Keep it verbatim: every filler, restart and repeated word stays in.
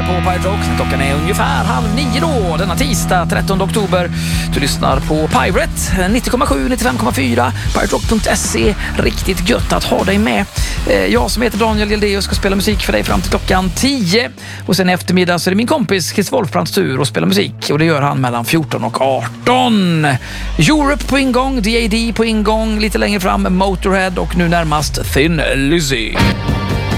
på Pirate Rock. Klockan är ungefär halv nio då, denna tisdag trettonde oktober. Du lyssnar på Pirate nittio komma sju, nittiofem komma fyra, pirate rock punkt se. Riktigt gött att ha dig med. Jag som heter Daniel Gildeus ska spela musik för dig fram till klockan tio. Och sen i eftermiddag så är det min kompis Chris Wolfbrands tur att spela musik. Och det gör han mellan fjorton och arton. Europe på ingång, D A D på ingång, lite längre fram Motorhead och nu närmast Thin Lizzy.